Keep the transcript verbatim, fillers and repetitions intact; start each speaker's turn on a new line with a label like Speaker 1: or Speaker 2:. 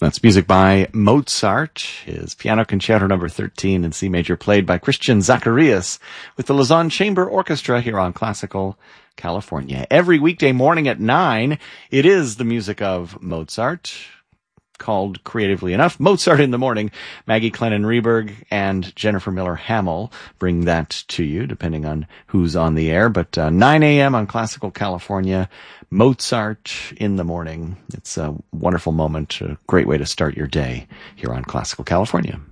Speaker 1: That's music by Mozart, his Piano Concerto number thirteen in C major, played by Christian Zacharias with the Lausanne Chamber Orchestra here on Classical California. Every weekday morning at nine, it is the music of Mozart, called creatively enough Mozart in the Morning. Maggie Clennon-Reberg and Jennifer Miller-Hamill bring that to you, depending on who's on the air. But uh, nine a.m. on Classical California, Mozart in the Morning. It's a wonderful moment, a great way to start your day here on Classical California.